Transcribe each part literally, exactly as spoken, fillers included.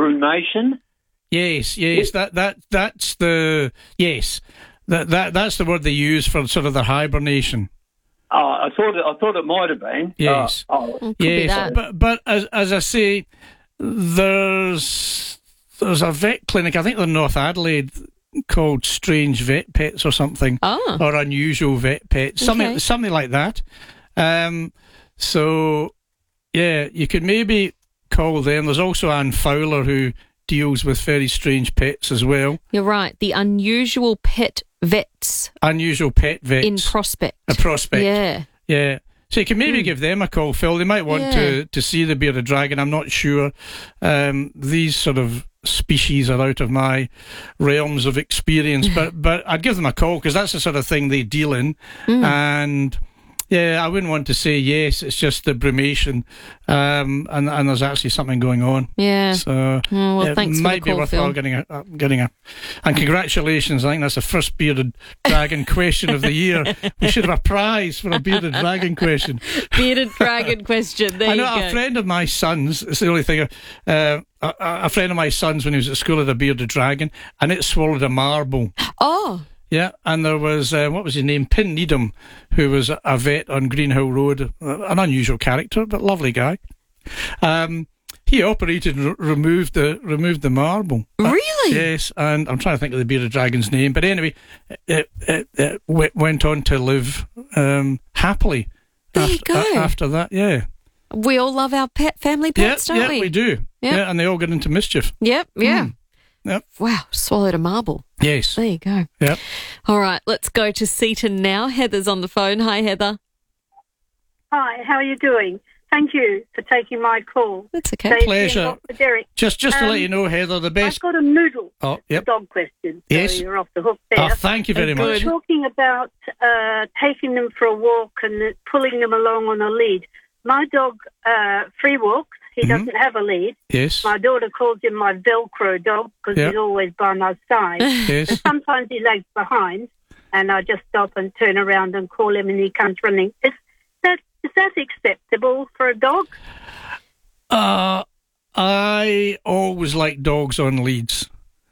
brumation? Yes, yes, that that that's the yes, that that that's the word they use for sort of their hibernation. Oh, I thought it, I thought it might have been. Yes, uh, oh. Could be yes, that. but but as as I say, there's there's a vet clinic. I think they're in North Adelaide called Strange Vet Pets or something, Oh. or Unusual Vet Pets, something Okay. something like that. Um, so yeah, you could maybe call them. There's also Anne Fowler who deals with very strange pets as well. You're right. The Unusual Pet Vets Unusual Pet Vets in Prospect. a prospect. Yeah. Yeah. So you can maybe give them a call, Phil. They might want Yeah. to, to see the bearded dragon. I'm not sure. Um, these sort of species are out of my realms of experience, but but I'd give them a call because that's the sort of thing they deal in. Mm. And yeah, I wouldn't want to say yes. It's just the brumation, um, and and there's actually something going on. Yeah. So Oh, well, it thanks for might the be call, worthwhile Phil. getting a uh, getting a. And congratulations! I think that's the first bearded dragon question of the year. We should have a prize for a bearded dragon question. Bearded dragon question. There I you know go. a friend of my son's. It's the only thing. Uh, a, a friend of my son's when he was at school had a bearded dragon, and it swallowed a marble. Oh. Yeah, and there was, uh, what was his name? Pin Needham, who was a vet on Greenhill Road, uh, an unusual character, but lovely guy. Um, he operated and re- removed the removed the marble. Uh, Really? yes, and I'm trying to think of the bearded dragon's name, but anyway, it, it, it w- went on to live um, happily There you after, go. a- after that, yeah. We all love our pet family pets, yeah, don't yeah, we? we do. Yeah. Yeah, and they all get into mischief. Yep, yeah. Mm. Yep. Wow, swallowed a marble. Yes. There you go. Yep. All right, let's go to Seaton now. Heather's on the phone. Hi, Heather. Hi, how are you doing? Thank you for taking my call. That's okay. Stacey and Pleasure. Doctor Derek. Just just to Um, let you know, Heather, the best. I've got a noodle Oh, yep. dog question. Yes. So you're off the hook there. Oh, thank you very Oh, much. good. Talking about uh, taking them for a walk and pulling them along on a lead. My dog uh, free walks. He Mhm. doesn't have a lead. Yes. My daughter calls him my Velcro dog because Yep. he's always by my side. Yes. Sometimes he lags behind, and I just stop and turn around and call him, and he comes running. Is that is that acceptable for a dog? Uh, I always like dogs on leads.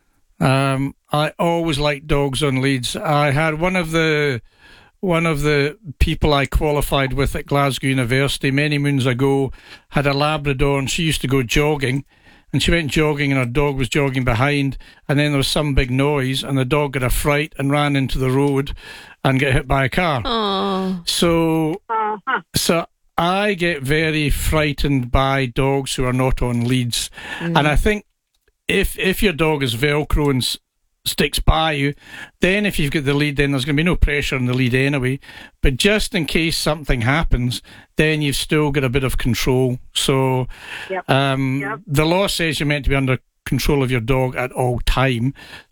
Um, I always like dogs on leads. I had one of the one of the people I qualified with at Glasgow University many moons ago had a Labrador, and she used to go jogging, and she went jogging, and her dog was jogging behind, and then there was some big noise, and the dog got a fright and ran into the road and got hit by a car. Oh, So, Uh-huh. so I get very frightened by dogs who are not on leads, and I think if if your dog is Velcro and s- sticks by you, then if you've got the lead, then there's going to be no pressure on the lead anyway. But just in case something happens, then you've still got a bit of control. So Yep. um, Yep. the law says you're meant to be under control of your dog at all time.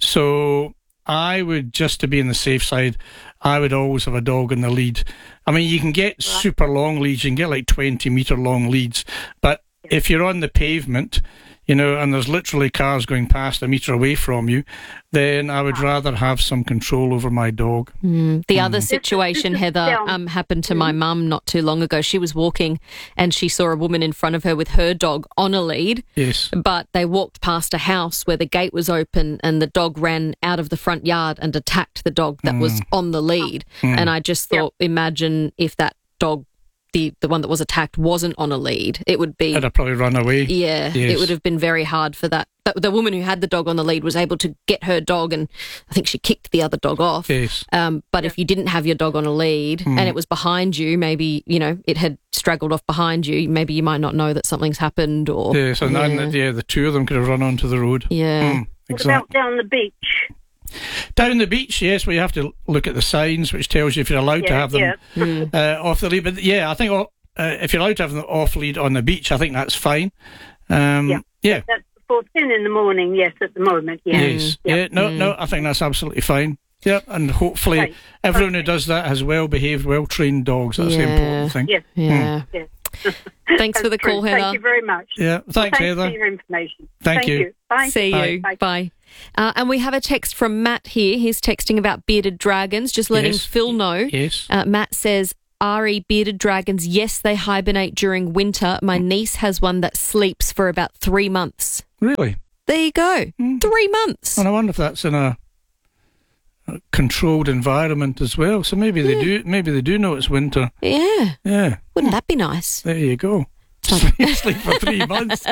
So I would, just to be on the safe side, I would always have a dog in the lead. I mean, you can get super long leads, you can get like twenty metre long leads, but if you're on the pavement, you know, and there's literally cars going past a metre away from you, then I would rather have some control over my dog. Mm. The other This- situation, this is Heather, down- um, happened to my mum not too long ago. She was walking and she saw a woman in front of her with her dog on a lead, Yes. but they walked past a house where the gate was open and the dog ran out of the front yard and attacked the dog that was on the lead. And I just thought, imagine if that dog, the, the one that was attacked, wasn't on a lead. It would be... I'd have probably run away. Yeah, Yes. it would have been very hard for that. The, the woman who had the dog on the lead was able to get her dog, and I think she kicked the other dog off. Yes. Um, but if you didn't have your dog on a lead and it was behind you, maybe, you know, it had straggled off behind you, maybe you might not know that something's happened or... Yes, and yeah. then, yeah, the two of them could have run onto the road. Yeah. Mm, What exactly. about down the beach? Down the beach, yes, well, you have to look at the signs, which tells you if you're allowed to Yeah, have them yeah. uh, off the lead. But yeah, I think uh, if you're allowed to have them off lead on the beach, I think that's fine. Um, Yeah. yeah. That's before ten in the morning. Yes, at the moment. Yeah. Yes. Yeah. No, no, I think that's absolutely fine. Yeah, and hopefully Right. everyone who Okay. does that has well-behaved, well-trained dogs. That's the Yeah. important thing. Yes. Yeah. Yes. Thanks for the That's true. call, Heather. Thank you very much. Yeah, thanks, Thanks Heather. for your information. Thank you. Bye. See Bye. you. Bye. Bye. Uh, and we have a text from Matt here. He's texting about bearded dragons, just letting Yes. Phil know. Yes. Uh, Matt says, Ari, bearded dragons, yes, they hibernate during winter. My niece has one that sleeps for about three months. Really? There you go. Mm. Three months. And I wonder if that's in a, a controlled environment as well. So maybe yeah. they do. Maybe they do know it's winter. Yeah. Yeah. Wouldn't that be nice? There you go. Sleep, sleep for three months.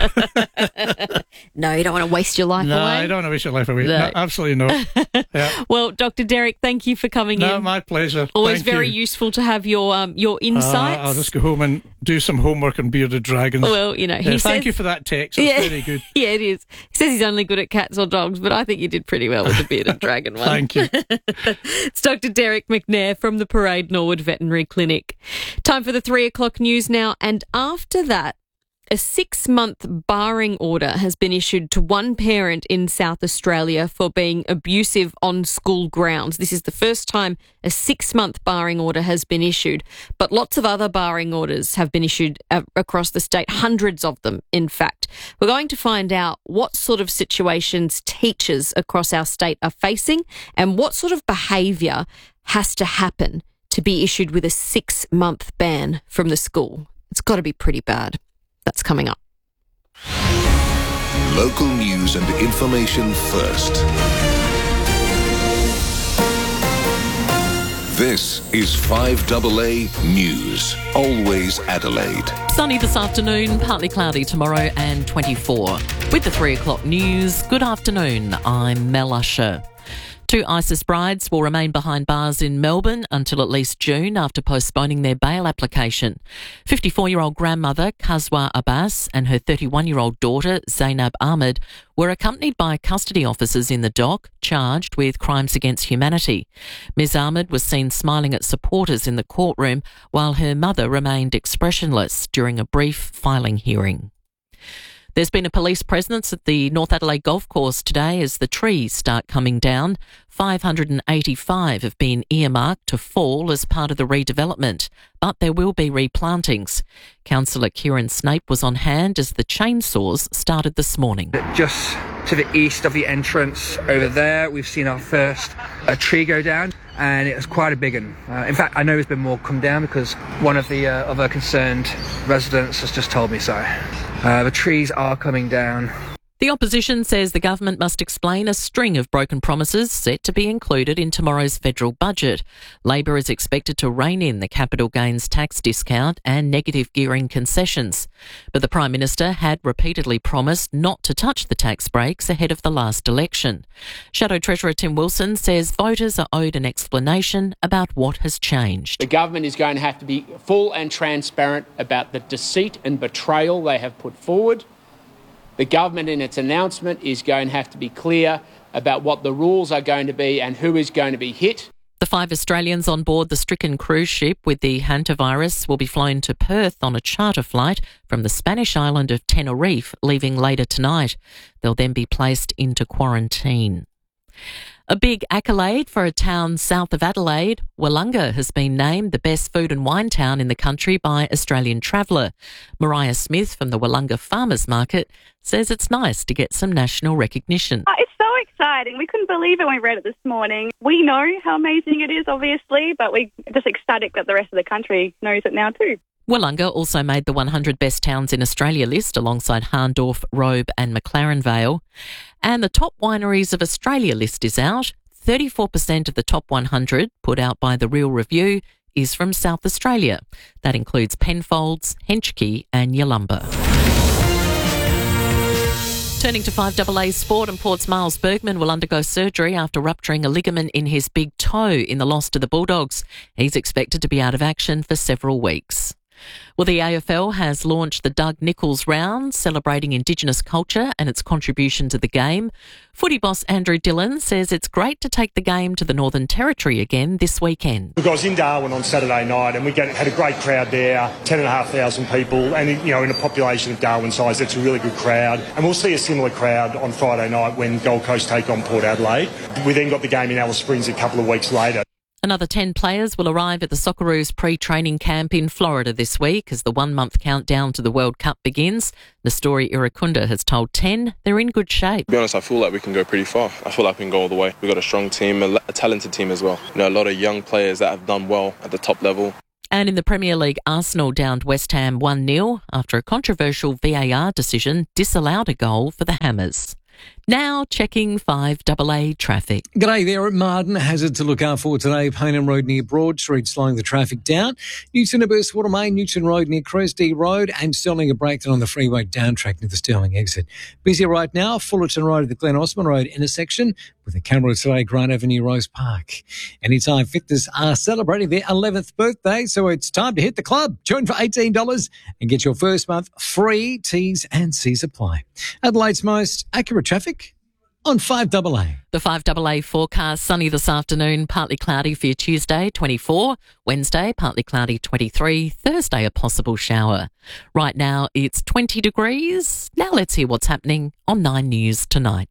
No, you don't want to waste your life no, away. No, I don't want to waste your life away. No. No, absolutely not. Yeah. Well, Doctor Derek, thank you for coming no, in. my pleasure. Always Thank very you. useful to have your um, your insights. Uh, I'll just go home and do some homework on Bearded Dragons. Well, you know, he yeah, says, thank you for that text. That's yeah, very good. Yeah, it is. He says he's only good at cats or dogs, but I think you did pretty well with the Bearded Dragon one. Thank you. It's Doctor Derek McNair from the Parade Norwood Veterinary Clinic. Time for the three o'clock news now, and after that, a six-month barring order has been issued to one parent in South Australia for being abusive on school grounds. This is the first time a six-month barring order has been issued, but lots of other barring orders have been issued uh, across the state, hundreds of them, in fact. We're going to find out what sort of situations teachers across our state are facing and what sort of behaviour has to happen to be issued with a six-month ban from the school. It's got to be pretty bad. That's coming up. Local news and information first. This is five A A News. Always Adelaide. Sunny this afternoon, partly cloudy tomorrow and twenty-four. With the three o'clock news, good afternoon. I'm Mel Usher. Two ISIS brides will remain behind bars in Melbourne until at least June after postponing their bail application. fifty-four-year-old grandmother Kazwa Abbas and her thirty-one-year-old daughter Zainab Ahmed were accompanied by custody officers in the dock, charged with crimes against humanity. Miz Ahmed was seen smiling at supporters in the courtroom while her mother remained expressionless during a brief filing hearing. There's been a police presence at the North Adelaide Golf Course today as the trees start coming down. five hundred eighty-five have been earmarked to fall as part of the redevelopment, but there will be replantings. Councillor Kieran Snape was on hand as the chainsaws started this morning. Just to the east of the entrance over there, we've seen our first a tree go down, and it was quite a big one. Uh, in fact, I know there's been more come down because one of the uh, other concerned residents has just told me so. Uh, the trees are coming down. The opposition says the government must explain a string of broken promises set to be included in tomorrow's federal budget. Labor is expected to rein in the capital gains tax discount and negative gearing concessions. But the Prime Minister had repeatedly promised not to touch the tax breaks ahead of the last election. Shadow Treasurer Tim Wilson says voters are owed an explanation about what has changed. The government is going to have to be full and transparent about the deceit and betrayal they have put forward. The government in its announcement is going to have to be clear about what the rules are going to be and who is going to be hit. The five Australians on board the stricken cruise ship with the hantavirus will be flown to Perth on a charter flight from the Spanish island of Tenerife, leaving later tonight. They'll then be placed into quarantine. A big accolade for a town south of Adelaide, Willunga has been named the best food and wine town in the country by Australian Traveller. Mariah Smith from the Willunga Farmers Market says it's nice to get some national recognition. Uh, it's so exciting. We couldn't believe it when we read it this morning. We know how amazing it is, obviously, but we're just ecstatic that the rest of the country knows it now too. Willunga also made the one hundred Best Towns in Australia list alongside Harndorf, Robe and McLaren Vale. And the Top Wineries of Australia list is out. thirty-four percent of the top one hundred, put out by The Real Review, is from South Australia. That includes Penfolds, Henschke and Yalumba. Turning to five A A sport, and Port's Miles Bergman will undergo surgery after rupturing a ligament in his big toe in the loss to the Bulldogs. He's expected to be out of action for several weeks. Well, the A F L has launched the Doug Nicholls round, celebrating Indigenous culture and its contribution to the game. Footy boss Andrew Dillon says it's great to take the game to the Northern Territory again this weekend. I was in Darwin on Saturday night and we get, had a great crowd there, ten and a half thousand people, and you know, in a population of Darwin size, it's a really good crowd. And we'll see a similar crowd on Friday night when Gold Coast take on Port Adelaide. We then got the game in Alice Springs a couple of weeks later. Another ten players will arrive at the Socceroos pre-training camp in Florida this week as the one-month countdown to the World Cup begins. Nestori Irukunda has told ten they're in good shape. To be honest, I feel like we can go pretty far. I feel like we can go all the way. We've got a strong team, a, a talented team as well. You know, a lot of young players that have done well at the top level. And in the Premier League, Arsenal downed West Ham one nil after a controversial V A R decision disallowed a goal for the Hammers. Now checking five A A traffic. G'day there at Marden. Hazard to look out for today. Paynham Road near Broad Street slowing the traffic down. Newton Burst Water Main, Newton Road near Cresty Road, and Stirling a breakdown on the freeway down track near the Stirling exit. Busy right now, Fullerton Road at the Glen Osmond Road intersection with a camera today, Grant Avenue, Rose Park. Anytime Fitness are celebrating their eleventh birthday, so it's time to hit the club. Join for eighteen dollars and get your first month free. T's and C's apply. Adelaide's most accurate traffic on five A A. The five A A forecast, sunny this afternoon, partly cloudy for your Tuesday, twenty-four. Wednesday, partly cloudy, twenty-three. Thursday, a possible shower. Right now, it's twenty degrees. Now let's hear what's happening on Nine News tonight.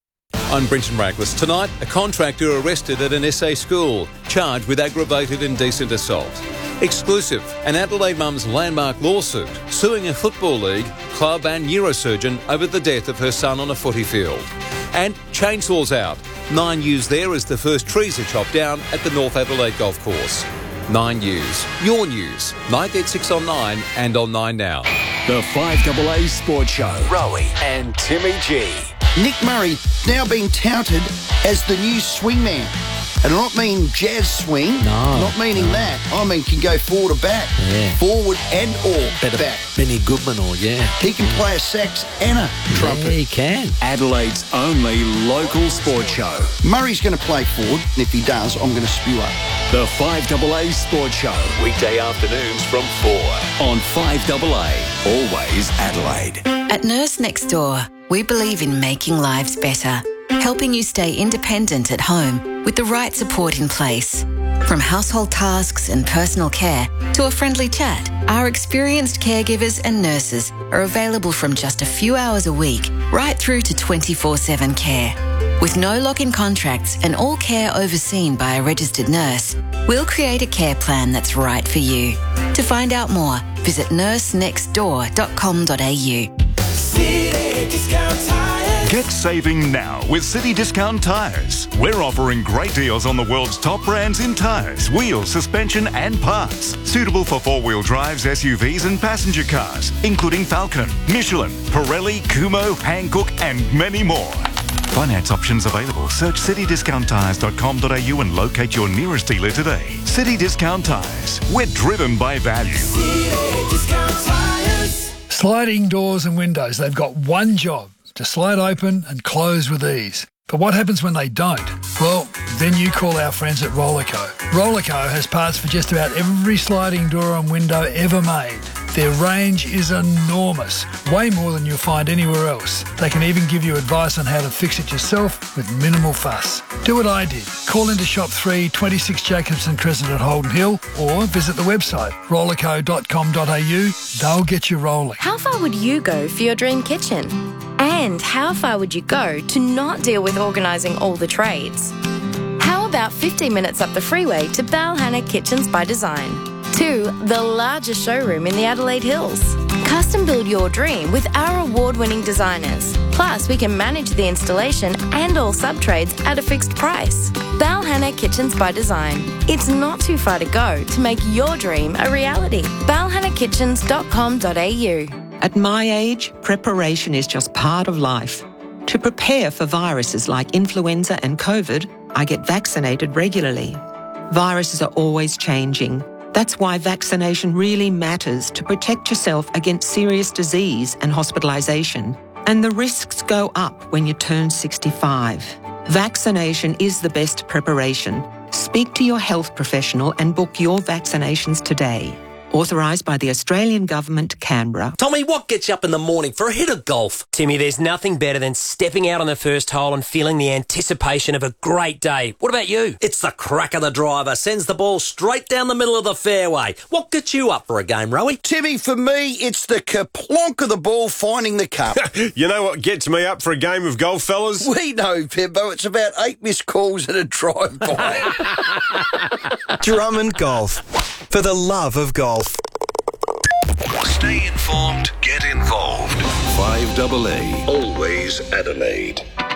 I'm Brenton Raglis. Tonight, a contractor arrested at an S A school, charged with aggravated indecent assault. Exclusive, an Adelaide mum's landmark lawsuit, suing a football league, club and neurosurgeon over the death of her son on a footy field. And chainsaws out. Nine News there as the first trees are chopped down at the North Adelaide Golf Course. Nine News, your news. nine thirty-six on nine and on Nine Now. The five A A Sports Show. Rowie and Timmy G. Nick Murray now being touted as the new swingman. And I don't mean jazz swing. No. Not meaning no. that. I mean can go forward or back. Yeah. Forward and or Better back. Benny Goodman or, yeah. He can play a sax and a trumpet. Yeah, he can. Adelaide's only local sports show. Murray's going to play forward, and if he does, I'm going to spew up. The five A A Sports Show. Weekday afternoons from four on five A A. Always Adelaide. At Nurse Next Door, we believe in making lives better, helping you stay independent at home with the right support in place. From household tasks and personal care to a friendly chat, our experienced caregivers and nurses are available from just a few hours a week right through to twenty-four seven care. With no lock-in contracts and all care overseen by a registered nurse, we'll create a care plan that's right for you. To find out more, visit nurse next door dot com dot a u. Get saving now with City Discount Tyres. We're offering great deals on the world's top brands in tyres, wheels, suspension and parts. Suitable for four-wheel drives, S U Vs and passenger cars, including Falcon, Michelin, Pirelli, Kumho, Hankook and many more. Finance options available. Search city discount tyres dot com dot a u and locate your nearest dealer today. City Discount Tyres. We're driven by value. City Discount Tyres. Sliding doors and windows, they've got one job: to slide open and close with ease. But what happens when they don't? Well, then you call our friends at Rollerco. Rollerco has parts for just about every sliding door and window ever made. Their range is enormous, way more than you'll find anywhere else. They can even give you advice on how to fix it yourself with minimal fuss. Do what I did. Call into Shop three, twenty-six Jacobson Crescent at Holden Hill, or visit the website rollerco dot com dot a u. They'll get you rolling. How far would you go for your dream kitchen? And how far would you go to not deal with organising all the trades? How about fifteen minutes up the freeway to Balhanna Kitchens by Design? To the largest showroom in the Adelaide Hills. Custom build your dream with our award-winning designers. Plus, we can manage the installation and all sub-trades at a fixed price. Balhanna Kitchens by Design. It's not too far to go to make your dream a reality. balhanna kitchens dot com dot a u. At my age, preparation is just part of life. To prepare for viruses like influenza and COVID, I get vaccinated regularly. Viruses are always changing. That's why vaccination really matters to protect yourself against serious disease and hospitalisation. And the risks go up when you turn sixty-five. Vaccination is the best preparation. Speak to your health professional and book your vaccinations today. Authorised by the Australian Government, Canberra. Tommy, what gets you up in the morning for a hit of golf? Timmy, there's nothing better than stepping out on the first hole and feeling the anticipation of a great day. What about you? It's the crack of the driver. Sends the ball straight down the middle of the fairway. What gets you up for a game, Rowie? Timmy, for me, it's the kerplonk of the ball finding the cup. You know what gets me up for a game of golf, fellas? We know, Pimbo. It's about eight missed calls and a drive-by. Drummond Golf. For the love of golf. Stay informed, get involved. five A A, always Adelaide.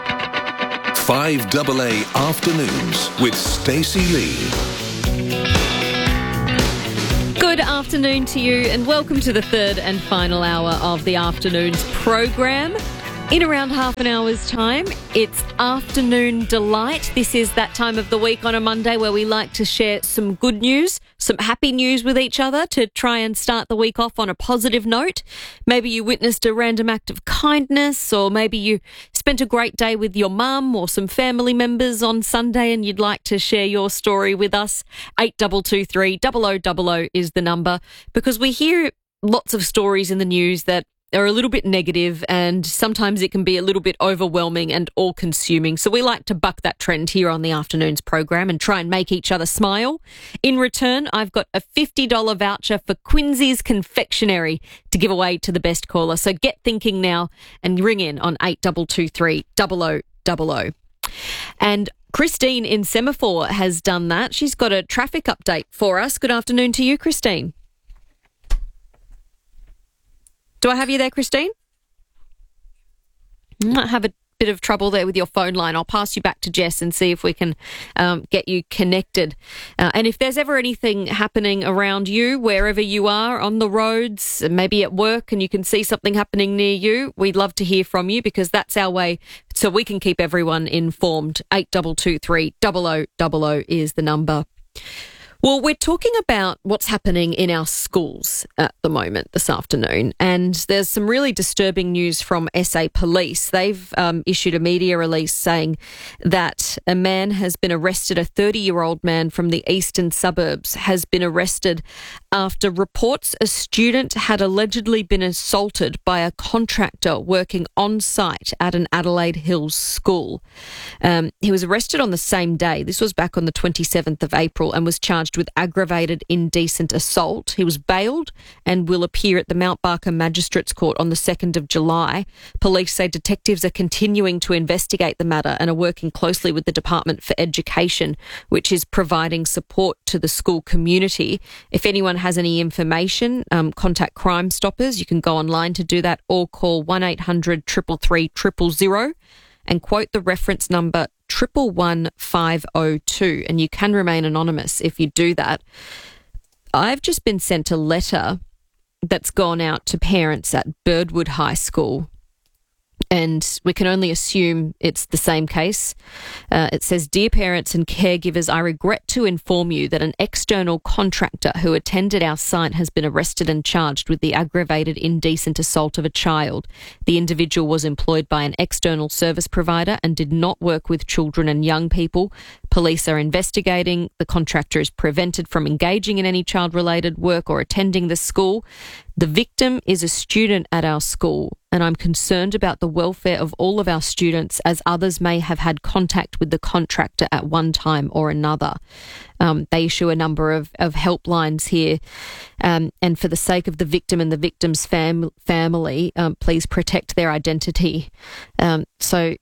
five A A Afternoons with Stacey Lee. Good afternoon to you and welcome to the third and final hour of the afternoon's program. In around half an hour's time, it's Afternoon Delight. This is that time of the week on a Monday where we like to share some good news, some happy news with each other to try and start the week off on a positive note. Maybe you witnessed a random act of kindness, or maybe you spent a great day with your mum or some family members on Sunday and you'd like to share your story with us. eight two two three, double oh double oh is the number, because we hear lots of stories in the news that are a little bit negative, and sometimes it can be a little bit overwhelming and all-consuming. So we like to buck that trend here on the afternoon's program and try and make each other smile. In return, I've got a fifty dollars voucher for Quincy's Confectionery to give away to the best caller. So get thinking now and ring in on eight two two three, double oh double oh. And Christine in Semaphore has done that. She's got a traffic update for us. Good afternoon to you, Christine. Do I have you there, Christine? You might have a bit of trouble there with your phone line. I'll pass you back to Jess and see if we can um, get you connected. Uh, and if there's ever anything happening around you, wherever you are, on the roads, maybe at work, and you can see something happening near you, we'd love to hear from you, because that's our way so we can keep everyone informed. eight two two three, double oh double oh is the number. Well, we're talking about what's happening in our schools at the moment this afternoon, and there's some really disturbing news from S A Police. They've um, issued a media release saying that a man has been arrested, a thirty-year-old man from the eastern suburbs has been arrested after reports a student had allegedly been assaulted by a contractor working on site at an Adelaide Hills school. Um, he was arrested on the same day. This was back on the twenty-seventh of April and was charged with aggravated indecent assault. He was bailed and will appear at the Mount Barker Magistrates Court on the second of July. Police say detectives are continuing to investigate the matter and are working closely with the Department for Education, which is providing support to the school community. If anyone has any information, um, contact Crime Stoppers. You can go online to do that, or call one eight hundred, three three three, zero zero zero and quote the reference number triple one five oh two, and you can remain anonymous if you do that. I've just been sent a letter that's gone out to parents at Birdwood High School, and we can only assume it's the same case. Uh, it says, "Dear parents and caregivers, I regret to inform you that an external contractor who attended our site has been arrested and charged with the aggravated indecent assault of a child. The individual was employed by an external service provider and did not work with children and young people. Police are investigating. The contractor is prevented from engaging in any child-related work or attending the school. The victim is a student at our school, and I'm concerned about the welfare of all of our students, as others may have had contact with the contractor at one time or another." Um, they issue a number of, of helplines here, um, and for the sake of the victim and the victim's fam- family, um, please protect their identity. Um, so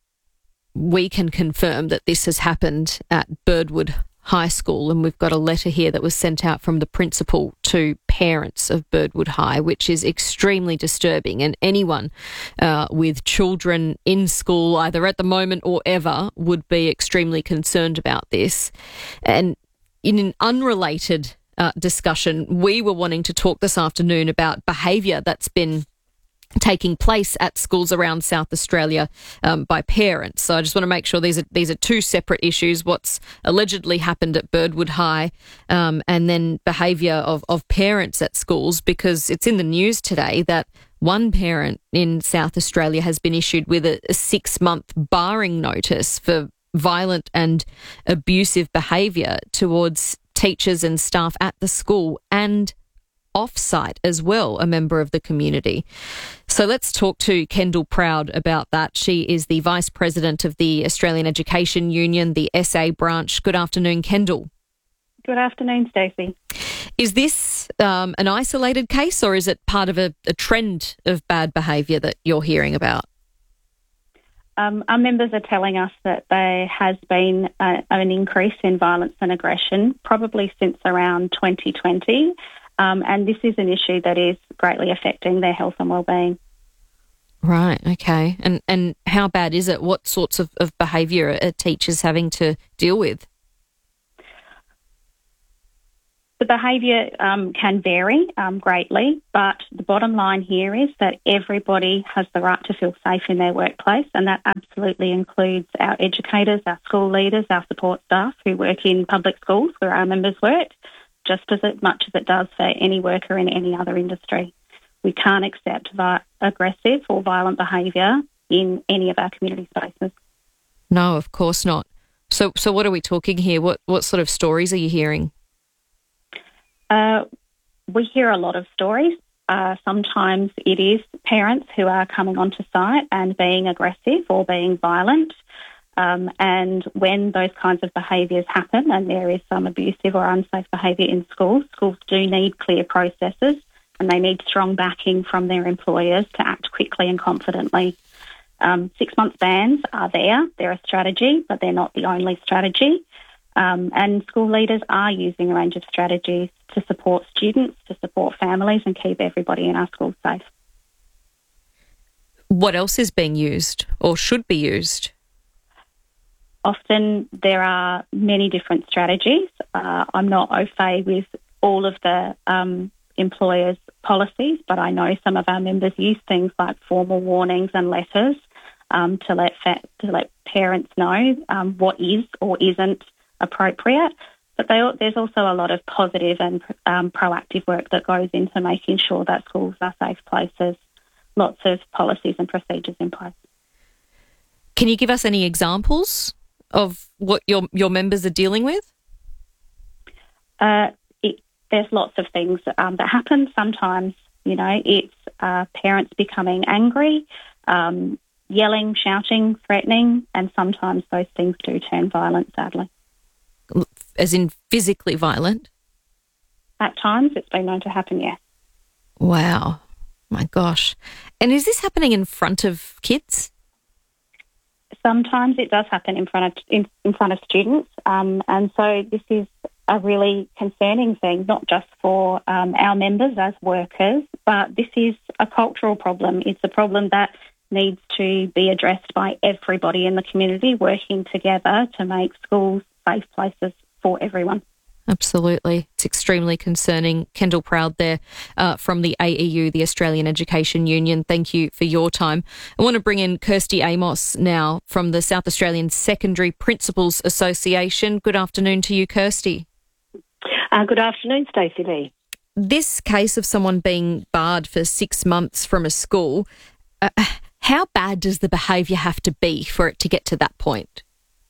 we can confirm that this has happened at Birdwood High School, and we've got a letter here that was sent out from the principal to parents of Birdwood High, which is extremely disturbing, and anyone uh, with children in school, either at the moment or ever, would be extremely concerned about this. And in an unrelated uh, discussion, we were wanting to talk this afternoon about behaviour that's been taking place at schools around South Australia um, by parents. So I just want to make sure these are these are two separate issues: what's allegedly happened at Birdwood High, um, and then behaviour of, of parents at schools, because it's in the news today that one parent in South Australia has been issued with a, a six-month barring notice for violent and abusive behaviour towards teachers and staff at the school and off-site as well, a member of the community. So let's talk to Kendall Proud about that. She is the Vice President of the Australian Education Union, the S A branch. Good afternoon, Kendall. Good afternoon, Stacey. Is this um, an isolated case, or is it part of a, a trend of bad behaviour that you're hearing about? Um, our members are telling us that there has been a, an increase in violence and aggression, probably since around twenty twenty. Um, and this is an issue that is greatly affecting their health and well-being. Right, okay. And and how bad is it? What sorts of, of behaviour are teachers having to deal with? The behaviour um, can vary um, greatly, but the bottom line here is that everybody has the right to feel safe in their workplace, and that absolutely includes our educators, our school leaders, our support staff who work in public schools where our members work, just as much as it does for any worker in any other industry. We can't accept vi- aggressive or violent behaviour in any of our community spaces. No, of course not. So, so what are we talking here? What what sort of stories are you hearing? Uh, we hear a lot of stories. Uh, sometimes it is parents who are coming onto site and being aggressive or being violent. Um, and when those kinds of behaviours happen and there is some abusive or unsafe behaviour in schools, schools do need clear processes and they need strong backing from their employers to act quickly and confidently. Um, six-month bans are there. They're a strategy, but they're not the only strategy. Um, and school leaders are using a range of strategies to support students, to support families and keep everybody in our schools safe. What else is being used or should be used? Often there are many different strategies. Uh, I'm not au fait with all of the um, employers' policies, but I know some of our members use things like formal warnings and letters um, to let fa- to let parents know um, what is or isn't appropriate. But they, there's also a lot of positive and um, proactive work that goes into making sure that schools are safe places. Lots of policies and procedures in place. Can you give us any examples of what your your members are dealing with? Uh, it, there's lots of things um, that happen. Sometimes, you know, it's uh, parents becoming angry, um, yelling, shouting, threatening, and sometimes those things do turn violent, sadly. As in physically violent? At times it's been known to happen, yes. Wow. My gosh. And is this happening in front of kids? Sometimes it does happen in front of in, in front of students, um, and so this is a really concerning thing, not just for um, our members as workers, but this is a cultural problem. It's a problem that needs to be addressed by everybody in the community working together to make schools safe places for everyone. Absolutely. It's extremely concerning. Kendall Proud there uh, from the A E U, the Australian Education Union. Thank you for your time. I want to bring in Kirsty Amos now from the South Australian Secondary Principals Association. Good afternoon to you, Kirsty. Uh, good afternoon, Stacey Lee. This case of someone being barred for six months from a school, uh, how bad does the behaviour have to be for it to get to that point?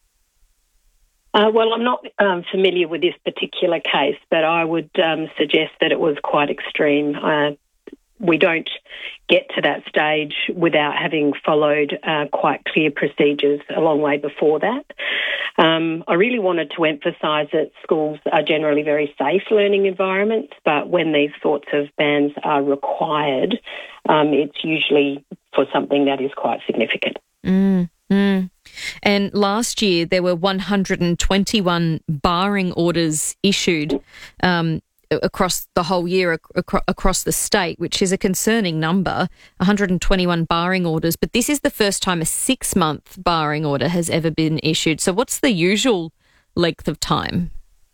Uh, well, I'm not um, familiar with this particular case, but I would um, suggest that it was quite extreme. Uh, we don't get to that stage without having followed uh, quite clear procedures a long way before that. Um, I really wanted to emphasise that schools are generally very safe learning environments, but when these sorts of bans are required, um, it's usually for something that is quite significant. Mm, mm. And last year there were one hundred twenty-one barring orders issued um, across the whole year ac- across the state, which is a concerning number, one hundred twenty-one barring orders. But this is the first time a six-month barring order has ever been issued. So what's the usual length of time?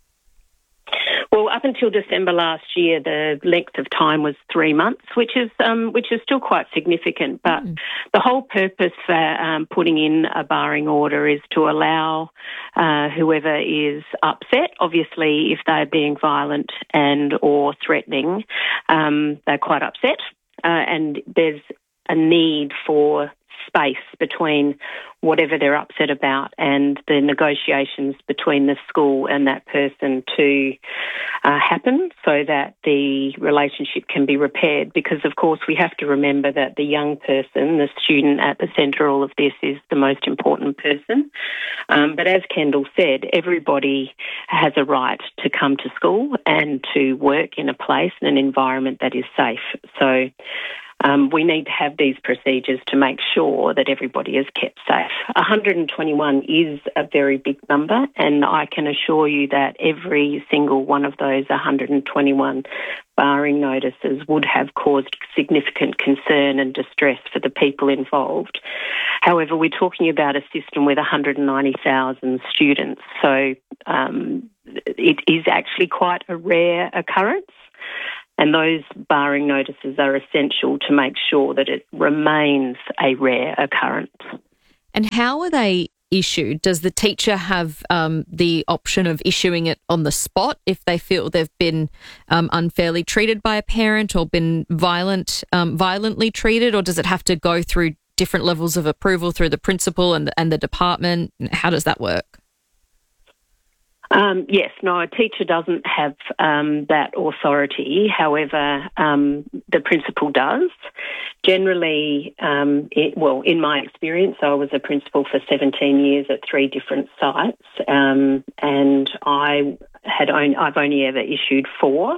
Well, up until December last year, the length of time was three months, which is um, which is still quite significant. But mm. the whole purpose for um, putting in a barring order is to allow uh, whoever is upset, obviously, if they're being violent and or threatening, um, they're quite upset, uh, and there's a need for space between whatever they're upset about and the negotiations between the school and that person to uh, happen so that the relationship can be repaired. Because, of course, we have to remember that the young person, the student at the centre of all of this, is the most important person. Um, but as Kendall said, everybody has a right to come to school and to work in a place and an environment that is safe. So Um, we need to have these procedures to make sure that everybody is kept safe. one hundred twenty-one is a very big number, and I can assure you that every single one of those one hundred twenty-one barring notices would have caused significant concern and distress for the people involved. However, we're talking about a system with one hundred ninety thousand students, so um, it is actually quite a rare occurrence. And those barring notices are essential to make sure that it remains a rare occurrence. And how are they issued? Does the teacher have um, the option of issuing it on the spot if they feel they've been um, unfairly treated by a parent or been violent, um, violently treated, or does it have to go through different levels of approval through the principal and, and the department? How does that work? Um, yes, no, a teacher doesn't have um, that authority. However, um, the principal does. Generally, um, it, well, in my experience, I was a principal for seventeen years at three different sites, um, and I had only, I've only ever issued four.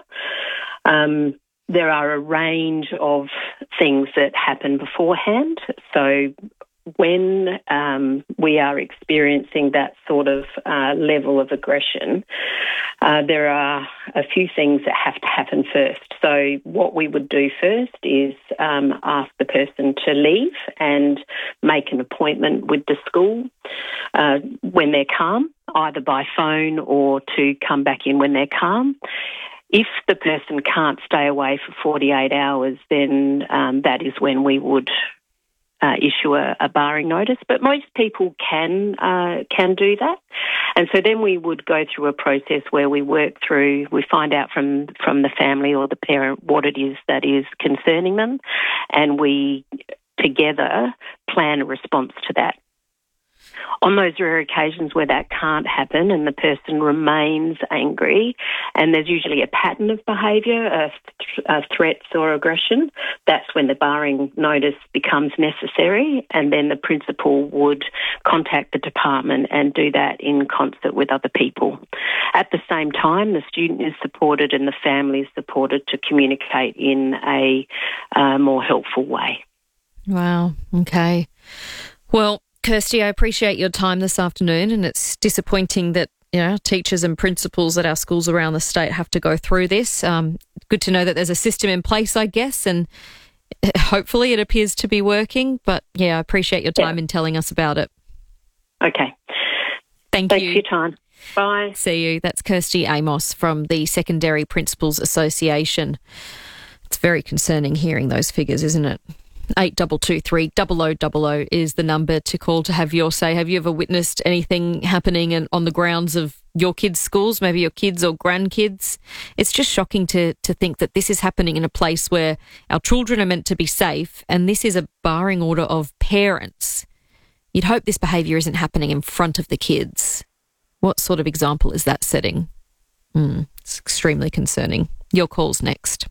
Um, there are a range of things that happen beforehand. So when um, we are experiencing that sort of uh, level of aggression, uh, there are a few things that have to happen first. So what we would do first is um, ask the person to leave and make an appointment with the school uh, when they're calm, either by phone or to come back in when they're calm. If the person can't stay away for forty-eight hours, then um, that is when we would Uh, issue a, a barring notice, but most people can uh, can do that, and so then we would go through a process where we work through, we find out from from the family or the parent what it is that is concerning them, and we together plan a response to that. On those rare occasions where that can't happen and the person remains angry, and there's usually a pattern of behaviour, uh, th- uh, threats or aggression, that's when the barring notice becomes necessary, and then the principal would contact the department and do that in concert with other people. At the same time, the student is supported and the family is supported to communicate in a uh, more helpful way. Wow. Okay. Well, Kirsty, I appreciate your time this afternoon, and it's disappointing that, you know, teachers and principals at our schools around the state have to go through this. Um, good to know that there's a system in place, I guess, and hopefully it appears to be working. But, yeah, I appreciate your time yeah. in telling us about it. Okay. Thank Thanks you. for your time. Bye. See you. That's Kirsty Amos from the Secondary Principals Association. It's very concerning hearing those figures, isn't it? eight two two three, double oh double oh is the number to call to have your say. Have you ever witnessed anything happening in, on the grounds of your kids' schools, maybe your kids or grandkids? It's just shocking to, to think that this is happening in a place where our children are meant to be safe, and this is a barring order of parents. You'd hope this behaviour isn't happening in front of the kids. What sort of example is that setting? Mm, it's extremely concerning. Your call's next.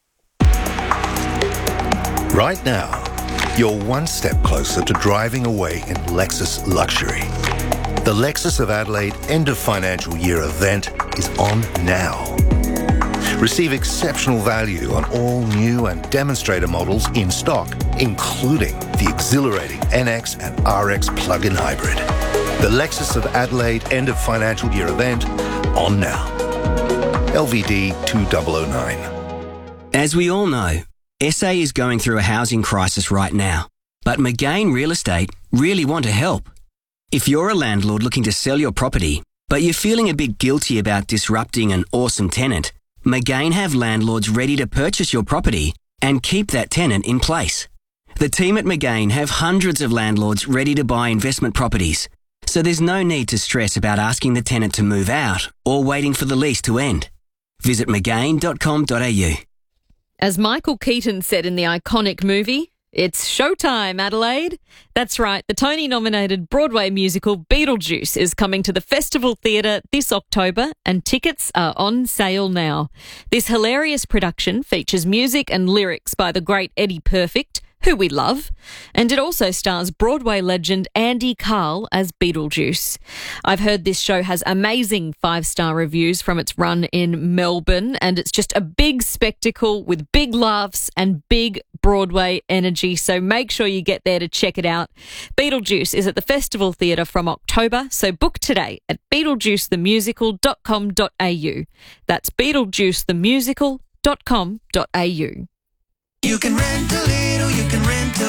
Right now, you're one step closer to driving away in Lexus luxury. The Lexus of Adelaide end of financial year event is on now. Receive exceptional value on all new and demonstrator models in stock, including the exhilarating N X and R X plug-in hybrid. The Lexus of Adelaide end of financial year event on now. L V D two thousand nine. As we all know, S A is going through a housing crisis right now, but McGain Real Estate really want to help. If you're a landlord looking to sell your property, but you're feeling a bit guilty about disrupting an awesome tenant, McGain have landlords ready to purchase your property and keep that tenant in place. The team at McGain have hundreds of landlords ready to buy investment properties, so there's no need to stress about asking the tenant to move out or waiting for the lease to end. Visit mcgain dot com dot a u. As Michael Keaton said in the iconic movie, it's showtime, Adelaide. That's right, the Tony-nominated Broadway musical Beetlejuice is coming to the Festival Theatre this October, and tickets are on sale now. This hilarious production features music and lyrics by the great Eddie Perfect, who we love, and it also stars Broadway legend Andy Karl as Beetlejuice. I've heard this show has amazing five-star reviews from its run in Melbourne, and it's just a big spectacle with big laughs and big Broadway energy, so make sure you get there to check it out. Beetlejuice is at the Festival Theatre from October, so book today at beetlejuice the musical dot com dot a u. That's beetlejuice the musical dot com dot a u. You can rent a little, you can rent a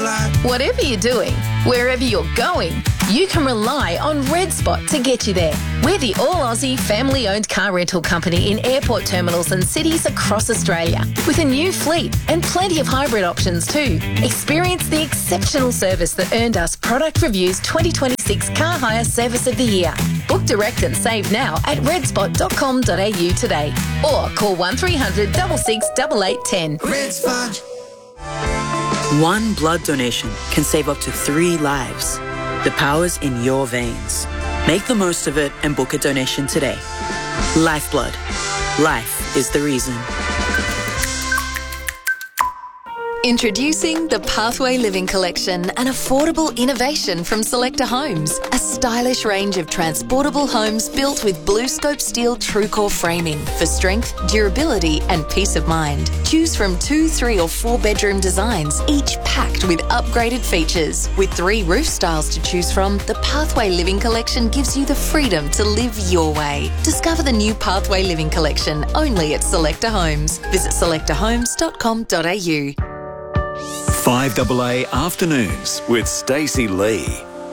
Whatever you're doing, wherever you're going, you can rely on Red Spot to get you there. We're the all-Aussie family-owned car rental company in airport terminals and cities across Australia, with a new fleet and plenty of hybrid options too. Experience the exceptional service that earned us Product Review's twenty twenty-six Car Hire Service of the Year. Book direct and save now at red spot dot com dot a u today, or call one three hundred six six eight eight one zero. Red Spot. One blood donation can save up to three lives. The power's in your veins. Make the most of it and book a donation today. Lifeblood. Life is the reason. Introducing the Pathway Living Collection, an affordable innovation from Selector Homes. A stylish range of transportable homes built with BlueScope steel TrueCore framing for strength, durability and peace of mind. Choose from two, three or four bedroom designs, each packed with upgraded features. With three roof styles to choose from, the Pathway Living Collection gives you the freedom to live your way. Discover the new Pathway Living Collection only at Selector Homes. Visit selector homes dot com dot a u. five A A Afternoons with Stacey Lee.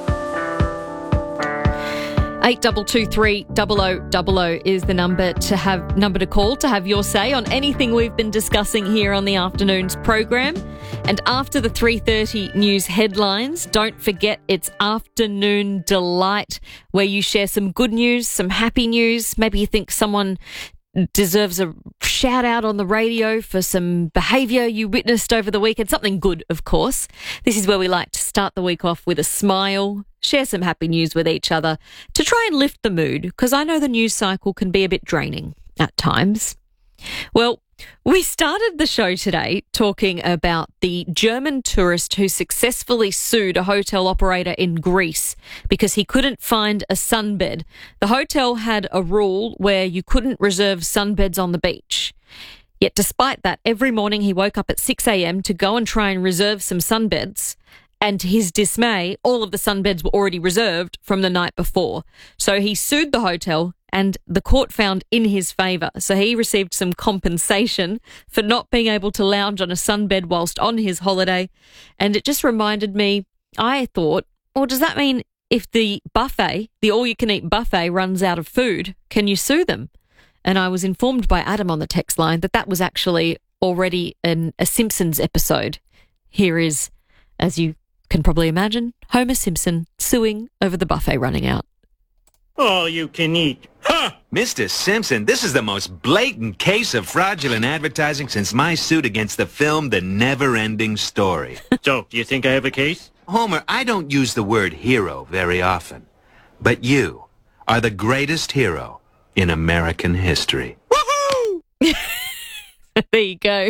Eight double two three double o double o is the number to have number to call to have your say on anything we've been discussing here on the afternoon's program. And after the three thirty news headlines, don't forget it's Afternoon Delight, where you share some good news, some happy news. Maybe you think someone deserves a shout out on the radio for some behaviour you witnessed over the weekend. Something good, of course. This is where we like to start the week off with a smile, share some happy news with each other to try and lift the mood, because I know the news cycle can be a bit draining at times. Well, we started the show today talking about the German tourist who successfully sued a hotel operator in Greece because he couldn't find a sunbed. The hotel had a rule where you couldn't reserve sunbeds on the beach. Yet despite that, every morning he woke up at six a.m. to go and try and reserve some sunbeds. And to his dismay, all of the sunbeds were already reserved from the night before. So he sued the hotel and the court found in his favour. So he received some compensation for not being able to lounge on a sunbed whilst on his holiday. And it just reminded me, I thought, well, does that mean if the buffet, the all-you-can-eat buffet runs out of food, can you sue them? And I was informed by Adam on the text line that that was actually already an, a Simpsons episode. Here is, as you can probably imagine, Homer Simpson suing over the buffet running out. All you can eat. Ha! Mister Simpson, this is the most blatant case of fraudulent advertising since my suit against the film The Never-Ending Story. So, do you think I have a case? Homer, I don't use the word hero very often, but you are the greatest hero in American history. Woohoo! There you go.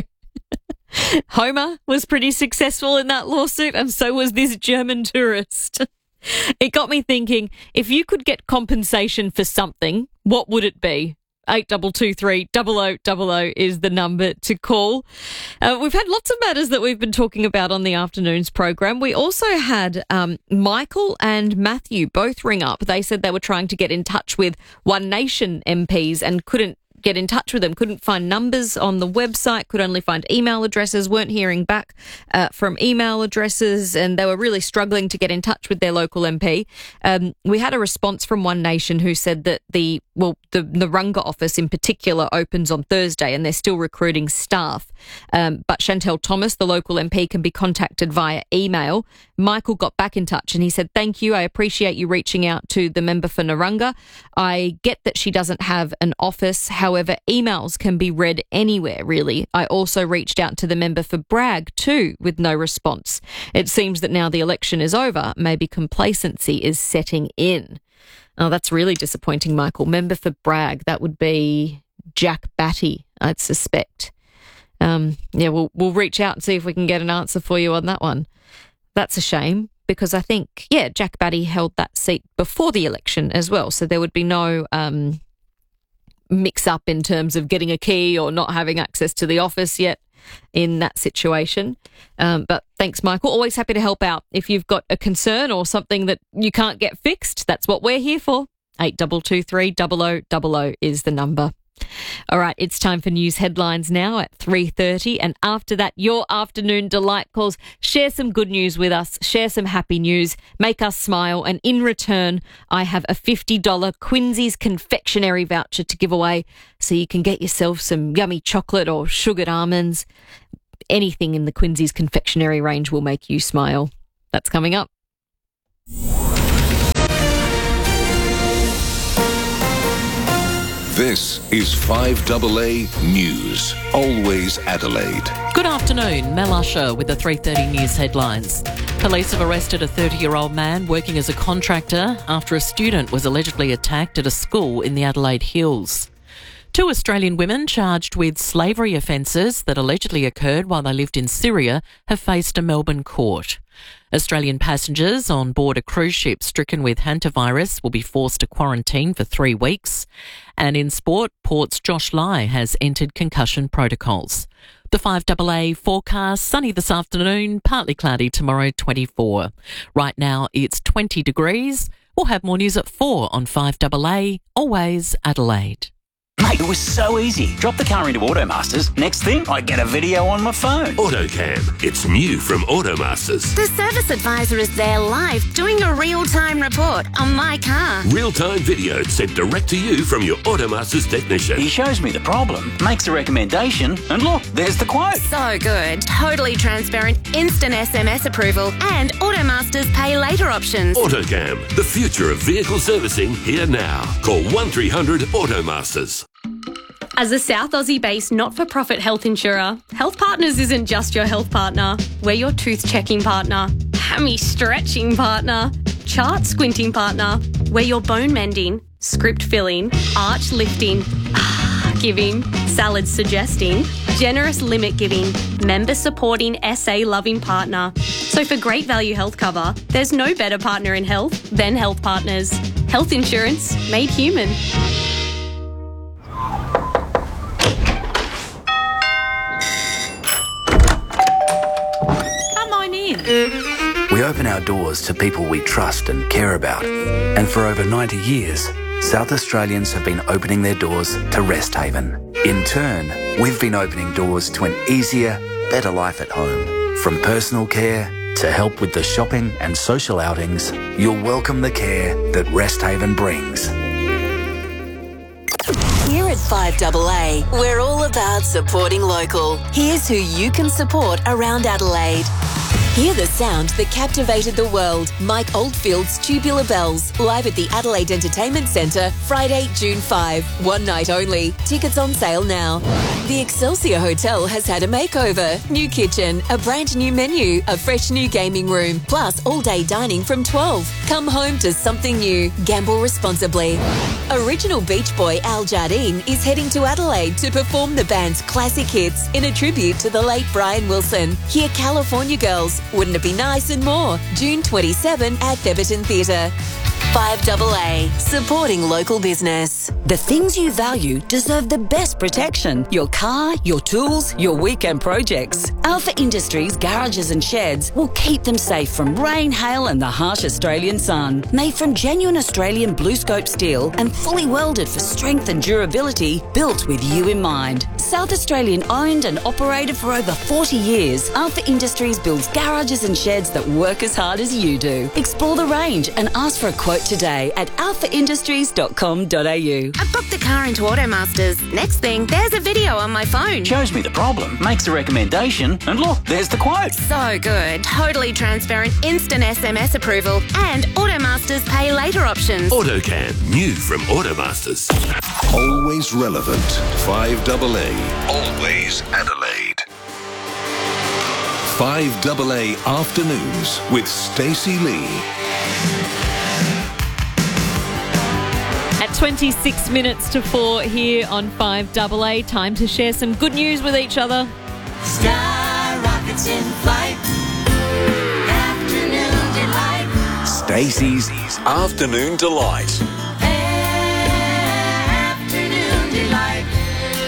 Homer was pretty successful in that lawsuit, and so was this German tourist. It got me thinking, if you could get compensation for something, what would it be? eight double two three double o double o is the number to call. Uh, we've had lots of matters that we've been talking about on the afternoon's program. We also had um, Michael and Matthew both ring up. They said they were trying to get in touch with One Nation M Ps and couldn't get in touch with them, couldn't find numbers on the website, could only find email addresses, weren't hearing back uh, from email addresses, and they were really struggling to get in touch with their local M P. Um, we had a response from One Nation who said that the, well, the Narungga office in particular opens on Thursday and they're still recruiting staff. Um, but Chantel Thomas, the local M P, can be contacted via email. Michael got back in touch and he said, thank you, I appreciate you reaching out to the member for Narungga. I get that she doesn't have an office, however, However, emails can be read anywhere, really. I also reached out to the member for Bragg too, with no response. It seems that now the election is over, maybe complacency is setting in. Oh, that's really disappointing, Michael. Member for Bragg, that would be Jack Batty, I'd suspect. Um, yeah, we'll, we'll reach out and see if we can get an answer for you on that one. That's a shame, because I think, yeah, Jack Batty held that seat before the election as well, so there would be no Um, mix up in terms of getting a key or not having access to the office yet in that situation. Um, but thanks, Michael. Always happy to help out. If you've got a concern or something that you can't get fixed, that's what we're here for. eight double two three double o double o is the number. All right, it's time for news headlines now at three thirty. And after that, your afternoon delight calls. Share some good news with us. Share some happy news. Make us smile. And in return, I have a fifty dollars Quincy's confectionery voucher to give away, so you can get yourself some yummy chocolate or sugared almonds. Anything in the Quincy's confectionery range will make you smile. That's coming up. This is five double A News, always Adelaide. Good afternoon, Mel Usher with the three thirty News headlines. Police have arrested a thirty-year-old man working as a contractor after a student was allegedly attacked at a school in the Adelaide Hills. Two Australian women charged with slavery offences that allegedly occurred while they lived in Syria have faced a Melbourne court. Australian passengers on board a cruise ship stricken with hantavirus will be forced to quarantine for three weeks. And in sport, Port's Josh Lai has entered concussion protocols. The five double A forecast, sunny this afternoon, partly cloudy tomorrow, twenty-four. Right now it's twenty degrees. We'll have more news at four on five double A, always Adelaide. Mate, it was so easy. Drop the car into Automasters. Next thing, I get a video on my phone. AutoCam. It's new from Automasters. The service advisor is there live doing a real-time report on my car. Real-time video sent direct to you from your Automasters technician. He shows me the problem, makes a recommendation, and look, there's the quote. So good. Totally transparent, instant S M S approval, and Automasters pay later options. AutoCam. The future of vehicle servicing here now. Call one three hundred Automasters. As a South Aussie-based not-for-profit health insurer, Health Partners isn't just your health partner. We're your tooth-checking partner, hammy-stretching partner, chart-squinting partner. We're your bone-mending, script-filling, arch-lifting, giving, salad-suggesting, generous limit-giving, member-supporting, S A-loving partner. So for great value health cover, there's no better partner in health than Health Partners. Health insurance made human. We open our doors to people we trust and care about. And for over ninety years, South Australians have been opening their doors to Rest Haven. In turn, we've been opening doors to an easier, better life at home. From personal care to help with the shopping and social outings, you'll welcome the care that Rest Haven brings. Here at five double A, we're all about supporting local. Here's who you can support around Adelaide. Hear the sound that captivated the world. Mike Oldfield's Tubular Bells, live at the Adelaide Entertainment Centre, Friday, June fifth. One night only. Tickets on sale now. The Excelsior Hotel has had a makeover. New kitchen, a brand new menu, a fresh new gaming room, plus all-day dining from twelve. Come home to something new. Gamble responsibly. Original Beach Boy Al Jardine is heading to Adelaide to perform the band's classic hits in a tribute to the late Brian Wilson. Hear California Girls, Wouldn't It Be Nice, and more. June twenty-seventh at Theberton Theatre. five double A, supporting local business. The things you value deserve the best protection. Your car, your tools, your weekend projects. Alpha Industries garages and sheds will keep them safe from rain, hail and the harsh Australian sun. Made from genuine Australian blue scope steel and fully welded for strength and durability, built with you in mind. South Australian owned and operated for over forty years, Alpha Industries builds garages and sheds that work as hard as you do. Explore the range and ask for a quote today at alpha industries dot com dot a u. I booked the car into Automasters. Next thing, there's a video on my phone. Shows me the problem, makes a recommendation, and look, there's the quote. So good. Totally transparent, instant S M S approval, and Automasters pay later options. AutoCam. New from Automasters. Always relevant. five double A. Always Adelaide. five double A Afternoons with Stacey Lee. At twenty-six minutes to four here on five double A, time to share some good news with each other. Sky rockets in flight. Afternoon delight. Stacey's Afternoon Delight. Afternoon delight.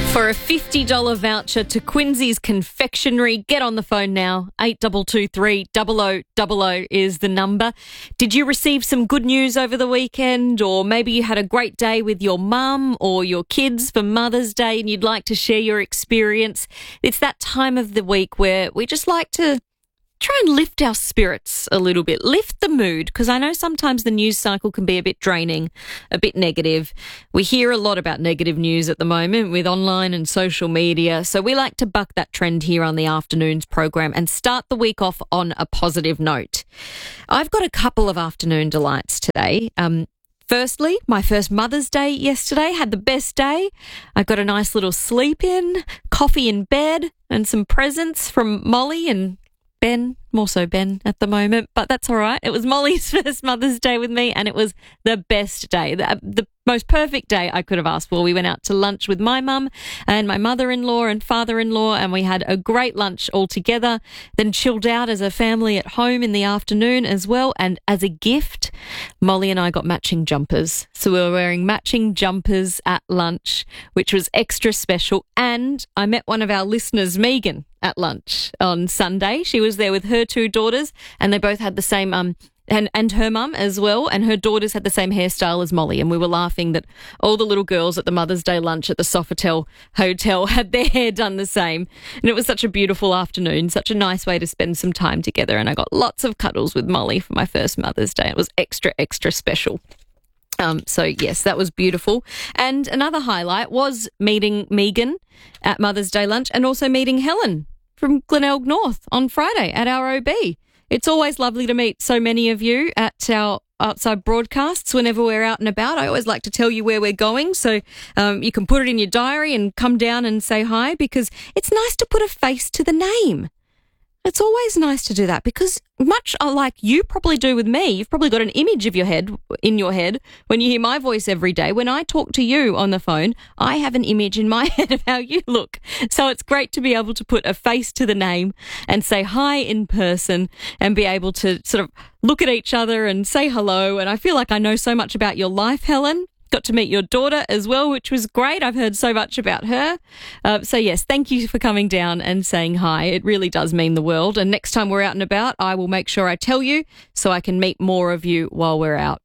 For a fifty dollars voucher to Quincy's Confectionery, get on the phone now. eight two two three, zero zero zero zero is the number. Did you receive some good news over the weekend? Or maybe you had a great day with your mum or your kids for Mother's Day and you'd like to share your experience? It's that time of the week where we just like to try and lift our spirits a little bit, lift the mood, because I know sometimes the news cycle can be a bit draining, a bit negative. We hear a lot about negative news at the moment with online and social media, so we like to buck that trend here on the Afternoons program and start the week off on a positive note. I've got a couple of afternoon delights today. Um, Firstly, my first Mother's Day yesterday, had the best day. I got a nice little sleep in, coffee in bed, and some presents from Molly and Ben, more so Ben at the moment, but that's all right. It was Molly's first Mother's Day with me and it was the best day, the, the most perfect day I could have asked for. We went out to lunch with my mum and my mother-in-law and father-in-law and we had a great lunch all together, then chilled out as a family at home in the afternoon as well. And as a gift, Molly and I got matching jumpers. So we were wearing matching jumpers at lunch, which was extra special. And I met one of our listeners, Megan, at lunch on Sunday. She was there with her two daughters and they both had the same, um, and, and her mum as well, and her daughters had the same hairstyle as Molly. And we were laughing that all the little girls at the Mother's Day lunch at the Sofitel Hotel had their hair done the same. And it was such a beautiful afternoon, such a nice way to spend some time together. And I got lots of cuddles with Molly for my first Mother's Day. It was extra, extra special. Um, so, yes, that was beautiful. And another highlight was meeting Megan at Mother's Day lunch and also meeting Helen from Glenelg North on Friday at our O B. It's always lovely to meet so many of you at our outside broadcasts whenever we're out and about. I always like to tell you where we're going, so um, you can put it in your diary and come down and say hi, because it's nice to put a face to the name. It's always nice to do that, because much like you probably do with me, you've probably got an image of your head in your head when you hear my voice every day. When I talk to you on the phone, I have an image in my head of how you look. So it's great to be able to put a face to the name and say hi in person and be able to sort of look at each other and say hello. And I feel like I know so much about your life, Helen. Got to meet your daughter as well, which was great. I've heard so much about her. Uh, so, yes, thank you for coming down and saying hi. It really does mean the world. And next time we're out and about, I will make sure I tell you so I can meet more of you while we're out.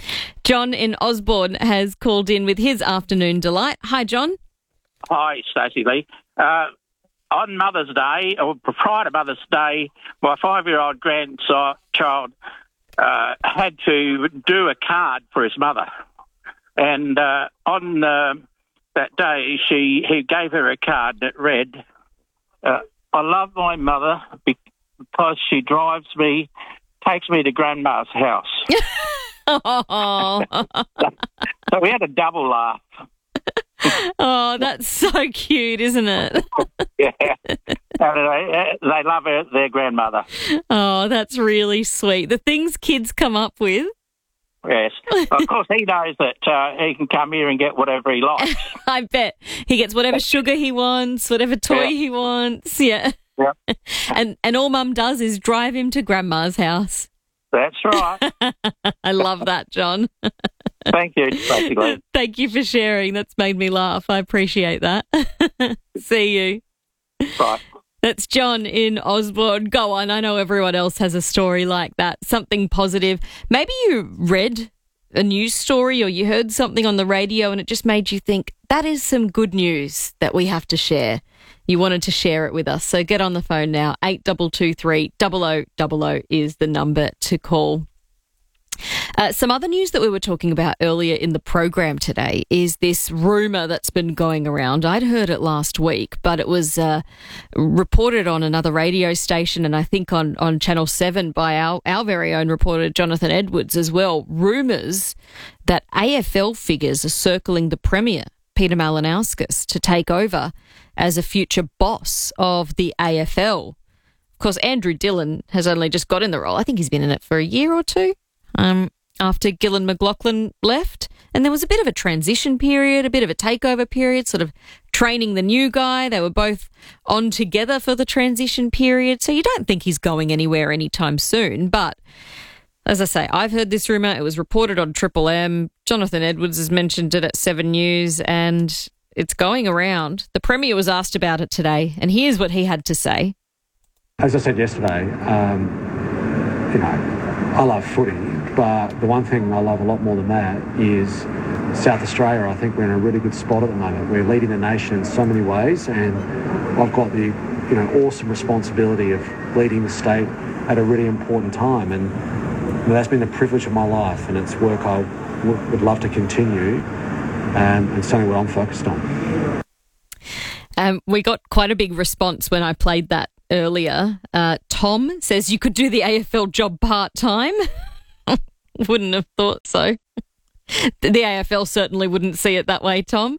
John in Osborne has called in with his afternoon delight. Hi, John. Hi, Stacey Lee. Uh, on Mother's Day, or prior to Mother's Day, my five-year-old grandchild uh, had to do a card for his mother. And uh, on uh, that day, she he gave her a card that read, uh, I love my mother because she drives me, takes me to Grandma's house. Oh. So we had a double laugh. Oh, that's so cute, isn't it? Yeah. And they, they love her, their grandmother. Oh, that's really sweet. The things kids come up with. Yes. Of course, he knows that uh, he can come here and get whatever he likes. I bet. He gets whatever sugar he wants, whatever toy Yeah. he wants. Yeah. Yeah. And and all Mum does is drive him to Grandma's house. That's right. I love that, John. Thank you, basically. Thank you for sharing. That's made me laugh. I appreciate that. See you. Bye. That's John in Osborne. Go on. I know everyone else has a story like that, something positive. Maybe you read a news story or you heard something on the radio and it just made you think, that is some good news that we have to share. You wanted to share it with us. So get on the phone now. eight two two three, zero zero zero zero is the number to call. Uh, some other news that we were talking about earlier in the program today is this rumour that's been going around. I'd heard it last week, but it was uh, reported on another radio station and I think on, on Channel seven by our, our very own reporter, Jonathan Edwards, as well. Rumours that A F L figures are circling the Premier, Peter Malinauskas, to take over as a future boss of the A F L. Of course, Andrew Dillon has only just got in the role. I think he's been in it for a year or two. Um, after Gillan McLaughlin left. And there was a bit of a transition period, a bit of a takeover period, sort of training the new guy. They were both on together for the transition period. So you don't think he's going anywhere anytime soon. But as I say, I've heard this rumour. It was reported on Triple M. Jonathan Edwards has mentioned it at Seven News. And It's going around. The Premier was asked about it today, and here's what he had to say. As I said yesterday, um, you know, I love footy, but the one thing I love a lot more than that is South Australia. I think we're in a really good spot at the moment. We're leading the nation in so many ways, and I've got the, you know, awesome responsibility of leading the state at a really important time, and you know, that's been the privilege of my life, and it's work I w- would love to continue, um, and something what I'm focused on. Um, we got quite a big response when I played that earlier. Uh, Tom says you could do the A F L job part-time. Wouldn't have thought so. The A F L certainly wouldn't see it that way, Tom.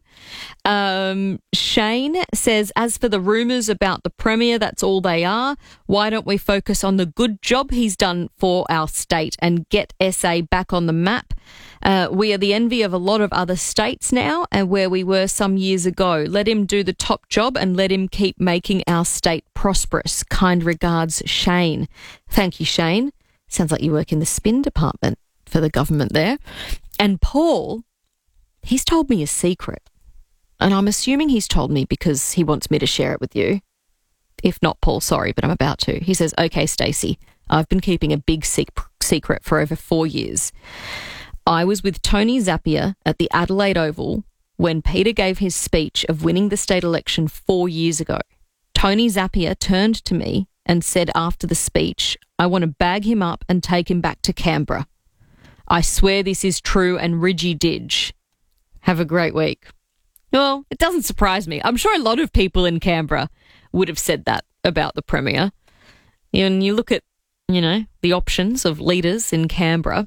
Um, Shane says, as for the rumours about the Premier, that's all they are. Why don't we focus on the good job he's done for our state and get S A back on the map? Uh, we are the envy of a lot of other states now and where we were some years ago. Let him do the top job and let him keep making our state prosperous. Kind regards, Shane. Thank you, Shane. Sounds like you work in the spin department for the government there. And Paul, he's told me a secret. And I'm assuming he's told me because he wants me to share it with you. If not, Paul, sorry, but I'm about to. He says, okay, Stacey, I've been keeping a big sec- secret for over four years. I was with Tony Zappia at the Adelaide Oval when Peter gave his speech of winning the state election four years ago. Tony Zappia turned to me and said after the speech, I want to bag him up and take him back to Canberra. I swear this is true and Ridgy Didge. Have a great week. Well, it doesn't surprise me. I'm sure a lot of people in Canberra would have said that about the Premier. And you look at, you know, the options of leaders in Canberra,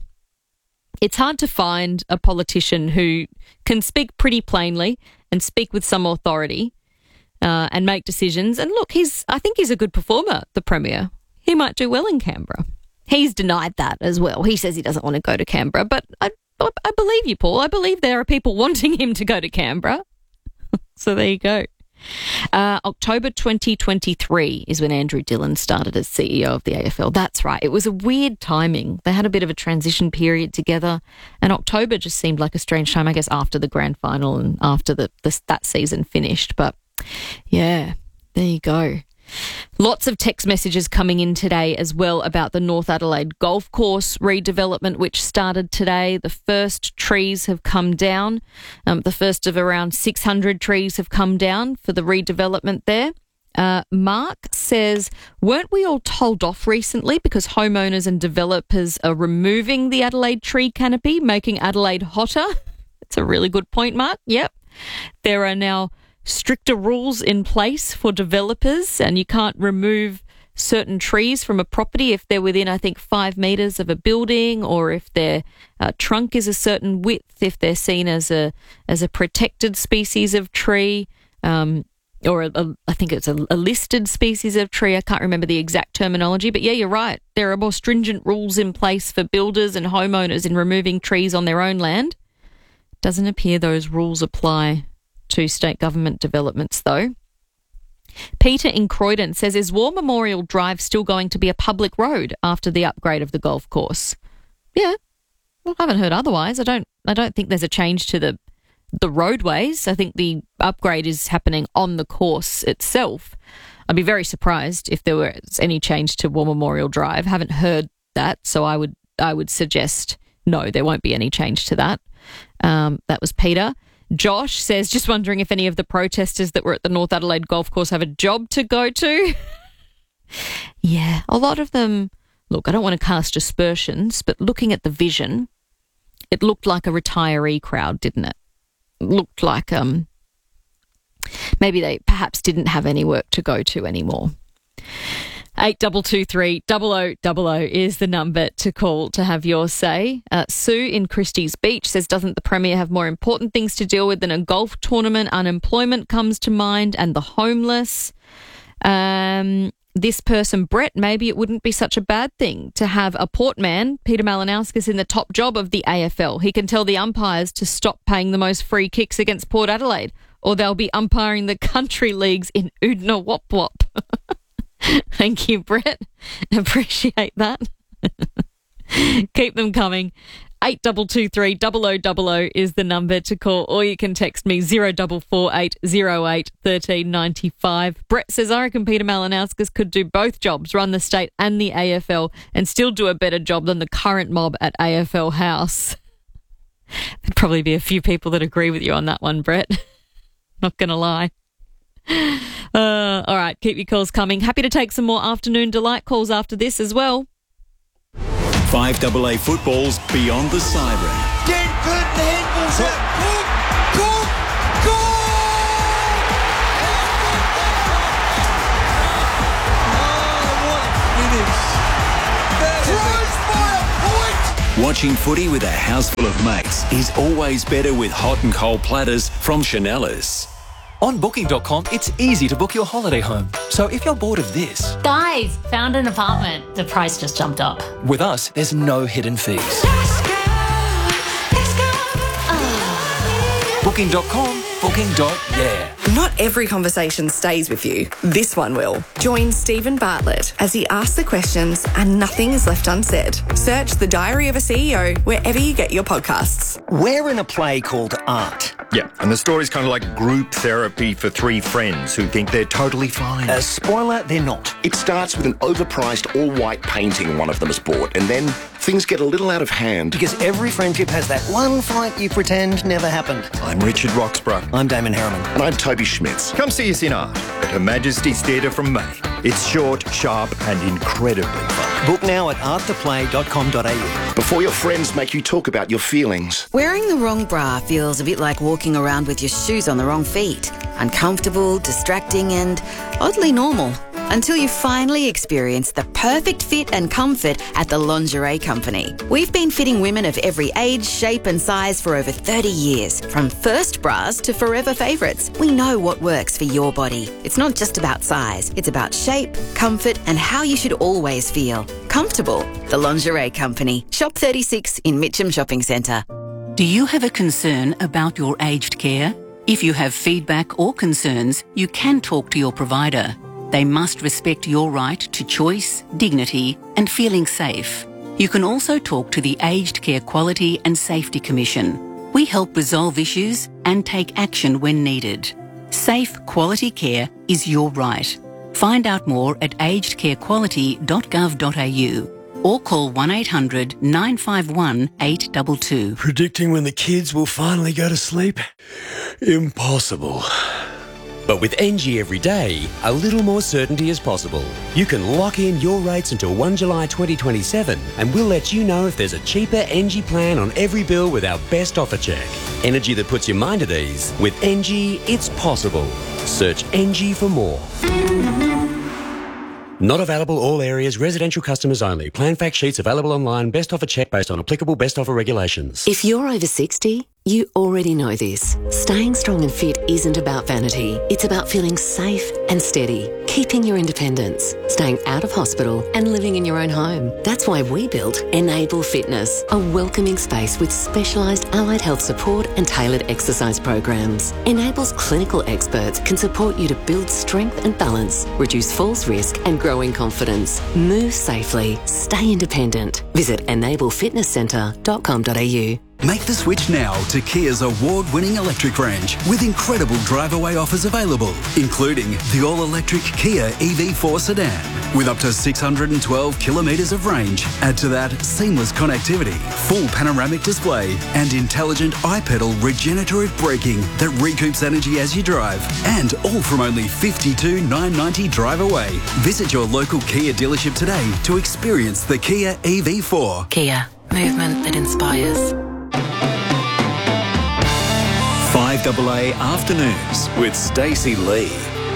it's hard to find a politician who can speak pretty plainly and speak with some authority uh, and make decisions. And look, he's I think he's a good performer, the Premier. He might do well in Canberra. He's denied that as well. He says he doesn't want to go to Canberra, but I, I believe you, Paul. I believe there are people wanting him to go to Canberra. So there you go. Uh, October twenty twenty-three is when Andrew Dillon started as C E O of the A F L. That's right. It was a weird timing. They had a bit of a transition period together, and October just seemed like a strange time, I guess, after the grand final and after the, the that season finished. But yeah, there you go. Lots of text messages coming in today as well about the North Adelaide Golf Course redevelopment, which started today. The first trees have come down. Um, the first of around six hundred trees have come down for the redevelopment there. Uh, Mark says, weren't we all told off recently because homeowners and developers are removing the Adelaide tree canopy, making Adelaide hotter? That's a really good point, Mark. Yep. There are now stricter rules in place for developers, and you can't remove certain trees from a property if they're within, I think, five metres of a building, or if their uh, trunk is a certain width, if they're seen as a as a protected species of tree, um, or a, a, I think it's a, a listed species of tree. I can't remember the exact terminology, but yeah, you're right. There are more stringent rules in place for builders and homeowners in removing trees on their own land. Doesn't appear those rules apply to state government developments, though. Peter in Croydon says, is War Memorial Drive still going to be a public road after the upgrade of the golf course? Yeah, well, I haven't heard otherwise. I don't. I don't think there's a change to the the roadways. I think the upgrade is happening on the course itself. I'd be very surprised if there was any change to War Memorial Drive. Haven't heard that, so I would I would suggest no, there won't be any change to that. Um, that was Peter. Josh says, just wondering if any of the protesters that were at the North Adelaide Golf Course have a job to go to. Yeah, a lot of them, look, I don't want to cast aspersions, but looking at the vision, it looked like a retiree crowd, didn't it? It looked like um, maybe they perhaps didn't have any work to go to anymore. eight two two three, double oh double oh is the number to call to have your say. Uh, Sue in Christie's Beach says, doesn't the Premier have more important things to deal with than a golf tournament? Unemployment comes to mind and the homeless. Um, this person, Brett, maybe it wouldn't be such a bad thing to have a portman, Peter Malinauskas, in the top job of the A F L. He can tell the umpires to stop paying the most free kicks against Port Adelaide, or they'll be umpiring the country leagues in Oodnah Wop Wop. Thank you, Brett. Appreciate that. Keep them coming. eight two two three, zero zero zero zero is the number to call, or you can text me zero four four eight zero eight one three nine five. Brett says, I reckon Peter Malinauskas could do both jobs, run the state and the A F L, and still do a better job than the current mob at A F L House. There'd probably be a few people that agree with you on that one, Brett. Not going to lie. Uh, all right, keep your calls coming. Happy to take some more Afternoon Delight calls after this as well. five double A football's Beyond the Siren. Dead good, the handball's out. Goal! Goal! Watching footy with a house full of mates is always better with hot and cold platters from Chanellas. On booking dot com, it's easy to book your holiday home. So if you're bored of this... Guys, found an apartment. The price just jumped up. With us, there's no hidden fees. booking dot com, booking dot yeah. Not every conversation stays with you. This one will. Join Stephen Bartlett as he asks the questions and nothing is left unsaid. Search The Diary of a C E O wherever you get your podcasts. We're in a play called Art. Yeah, and the story's kind of like group therapy for three friends who think they're totally fine. Uh, spoiler, they're not. It starts with an overpriced all-white painting one of them has bought, and then things get a little out of hand. Because every friendship has that one fight you pretend never happened. I'm Richard Roxburgh. I'm Damon Harriman. And I'm Toby Schmitz. Come see us in Art at Her Majesty's Theatre from May. It's short, sharp and incredibly fun. Book now at art to play dot com dot a u. Before your friends make you talk about your feelings. Wearing the wrong bra feels a bit like walking around with your shoes on the wrong feet. Uncomfortable, distracting and oddly normal. Until you finally experience the perfect fit and comfort at the Lingerie Company. We've been fitting women of every age, shape and size for over thirty years. From first bras to forever favourites, we know what works for your body. It's not just about size, it's about shape, comfort and how you should always feel. Comfortable. The Lingerie Company. Shop thirty-six in Mitcham Shopping Centre. Do you have a concern about your aged care? If you have feedback or concerns, you can talk to your provider. They must respect your right to choice, dignity and feeling safe. You can also talk to the Aged Care Quality and Safety Commission. We help resolve issues and take action when needed. Safe, quality care is your right. Find out more at aged care quality dot gov dot a u or call one eight hundred nine five one eight two two. Predicting when the kids will finally go to sleep? Impossible. But with N G Everyday, a little more certainty is possible. You can lock in your rates until first of July twenty twenty-seven and we'll let you know if there's a cheaper N G plan on every bill with our best offer check. Energy that puts your mind at ease. With N G, it's possible. Search N G for more. Not available all areas, residential customers only. Plan fact sheets available online. Best offer check based on applicable best offer regulations. If you're over sixty, you already know this. Staying strong and fit isn't about vanity. It's about feeling safe and steady, keeping your independence, staying out of hospital and living in your own home. That's why we built Enable Fitness, a welcoming space with specialised allied health support and tailored exercise programs. Enable's clinical experts can support you to build strength and balance, reduce falls risk and growing confidence. Move safely, stay independent. Visit enable fitness centre dot com dot a u. Make the switch now to Kia's award-winning electric range with incredible drive-away offers available, including the all-electric Kia E V four sedan with up to six hundred twelve kilometres of range. Add to that seamless connectivity, full panoramic display and intelligent iPedal regenerative braking that recoups energy as you drive, and all from only fifty-two thousand nine hundred ninety drive away. Visit your local Kia dealership today to experience the Kia E V four. Kia, movement that inspires. five double A Afternoons with Stacey Lee.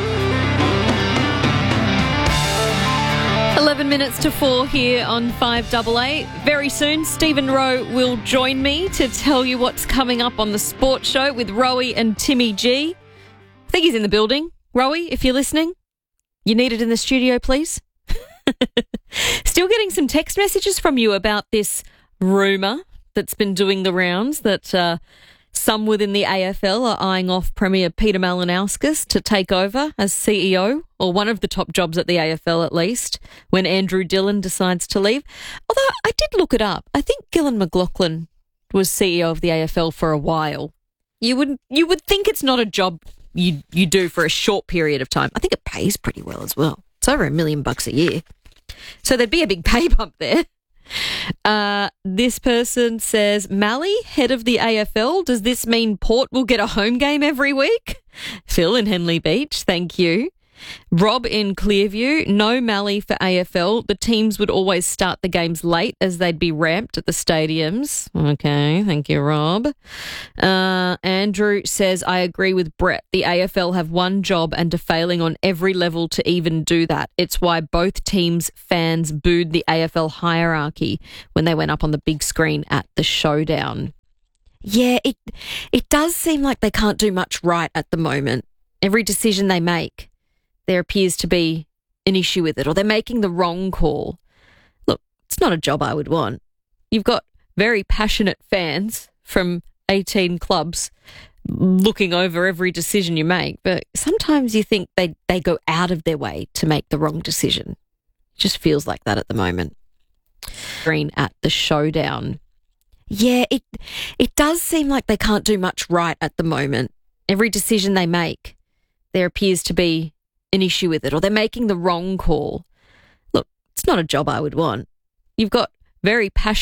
eleven minutes to four here on five double A. Very soon, Stephen Rowe will join me to tell you what's coming up on the sports show with Rowie and Timmy G. I think he's in the building. Rowie, if you're listening, you need it in the studio, please. Still getting some text messages from you about this rumour that's been doing the rounds that uh, some within the A F L are eyeing off Premier Peter Malinauskas to take over as C E O, or one of the top jobs at the A F L at least, when Andrew Dillon decides to leave. Although I did look it up. I think Gillan McLaughlin was C E O of the A F L for a while. You would you would think it's not a job you you do for a short period of time. I think it pays pretty well as well. It's over a million bucks a year. So there'd be a big pay bump there. Uh, this person says, Mally, head of the A F L, does this mean Port will get a home game every week? Phil in Henley Beach, thank you. Rob in Clearview, no Mally for A F L. The teams would always start the games late as they'd be ramped at the stadiums. Okay, thank you, Rob. Uh, Andrew says, I agree with Brett. The A F L have one job and are failing on every level to even do that. It's why both teams' fans booed the A F L hierarchy when they went up on the big screen at the showdown. Yeah, it it does seem like they can't do much right at the moment. Every decision they make, there appears to be an issue with it, or they're making the wrong call. Look, it's not a job I would want. You've got very passionate fans from eighteen clubs looking over every decision you make, but sometimes you think they, they go out of their way to make the wrong decision. It just feels like that at the moment. Green at the showdown. Yeah, it it does seem like they can't do much right at the moment. Every decision they make, there appears to be an issue with it, or they're making the wrong call. Look, it's not a job I would want. You've got very passionate